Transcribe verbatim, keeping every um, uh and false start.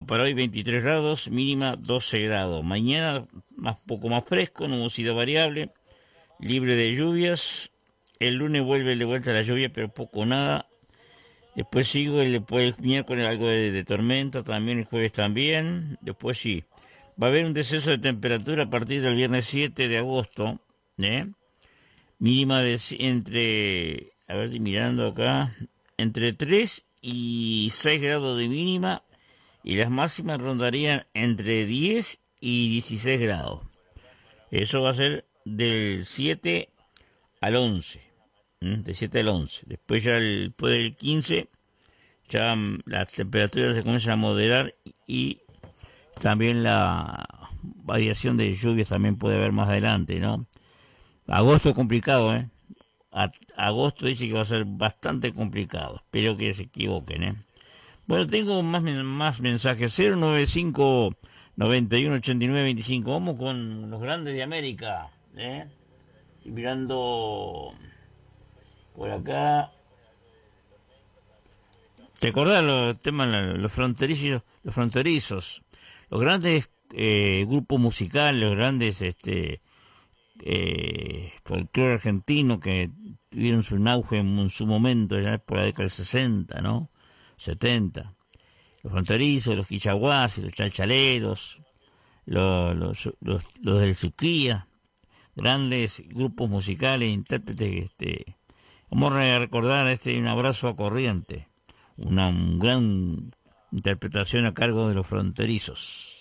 para hoy veintitrés grados, mínima doce grados. Mañana más poco más fresco, nubosidad variable, libre de lluvias. El lunes vuelve de vuelta la lluvia, pero poco o nada. Después sigo el, después el miércoles algo de, de tormenta, también el jueves también. Después sí, va a haber un descenso de temperatura a partir del viernes siete de agosto, ¿eh? Mínima de entre, a ver, estoy mirando acá, entre tres y seis grados de mínima, y las máximas rondarían entre diez y dieciséis grados. Eso va a ser del siete al once, ¿eh? De siete al once. Después ya el, después del quince, ya las temperaturas se comienzan a moderar y también la variación de lluvias también puede haber más adelante, ¿no? Agosto es complicado, ¿eh? A, agosto dice que va a ser bastante complicado. Espero que se equivoquen, ¿eh? Bueno, tengo más, más mensajes. cero nueve cinco, noventa y uno, ochenta y nueve, veinticinco. Vamos con los grandes de América, ¿eh? Estoy mirando por acá. ¿Te acordás los temas, los fronterizos, los fronterizos? Los grandes eh, grupos musicales, los grandes este eh, folclore argentino que tuvieron su auge en, en su momento, ya por la década del sesenta, ¿no? setenta. Los fronterizos, los quichaguases, los chalchaleros, los, los, los, los del Suquía, grandes grupos musicales, intérpretes. Este, vamos a recordar este un abrazo a Corriente, una un gran interpretación a cargo de los fronterizos.